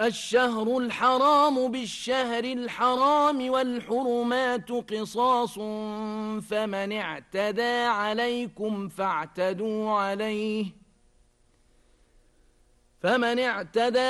الشهر الحرام بالشهر الحرام والحرمات قصاص فمن اعتدى عليكم فاعتدوا عليه